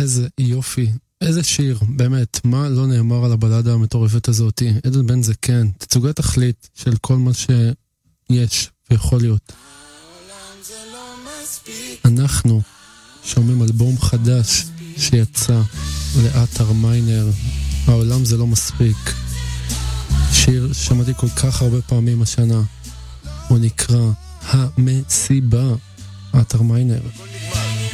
איזה יופי, איזה שיר, באמת, מה לא נאמר על הבלדה המטורפת הזאת, עדן בן זקן, תצוגה תכלית של כל מה שיש ויכול להיות. אנחנו שומעים אלבום חדש שיצא לאתר מיינר, העולם זה לא מספיק, שיר שמעתי כל כך הרבה פעמים השנה, הוא נקרא המסיבה, אתר מיינר.